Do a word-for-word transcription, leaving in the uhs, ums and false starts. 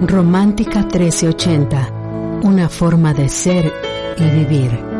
Romántica trece ochenta, una forma de ser y vivir.